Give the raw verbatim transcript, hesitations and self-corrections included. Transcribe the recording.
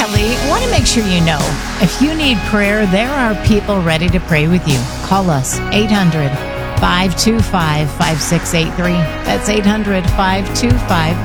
Kelly. I want to make sure you know, if you need prayer, there are people ready to pray with you. Call us, eight hundred, five two five, five six eight three. That's eight hundred, five two five,